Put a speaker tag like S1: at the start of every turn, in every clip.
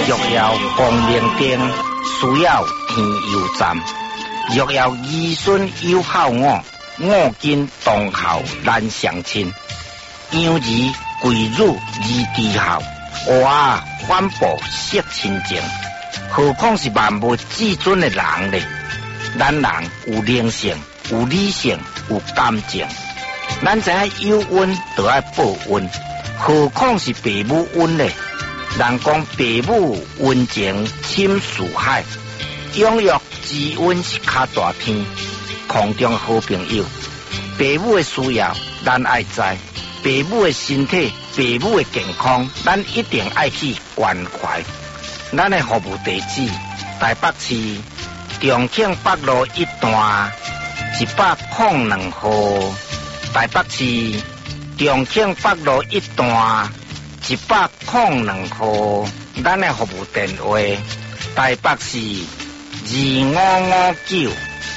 S1: 若要光明灯，需要天佑站。若要儿孙有孝我，我今当孝难相亲。养儿贵辱而低孝，娃反哺惜亲情。何况是万物至尊的人呢？咱人有灵性，有理性，有感情。咱知影有恩就要报恩，何况是父母恩呢？人讲父母恩情深似海，养育之恩是较大天。空中好朋友，父母的需要咱爱知，父母的身体、父母的健康，咱一定爱去关怀。咱的服务地址：台北市重庆北路1段102號。台北市重庆北路1段102號。咱的服務電話：台北市25592699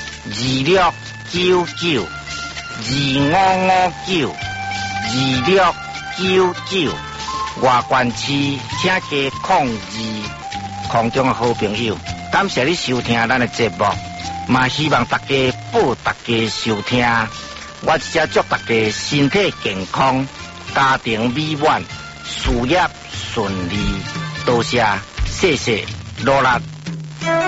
S1: 25592699。外县市請加02。空中的好朋友，感謝你收聽咱的節目，嘛希望大家報大家收聽。我只祝大家身體健康，家庭美滿，事業順利。多謝，謝謝，羅蘭。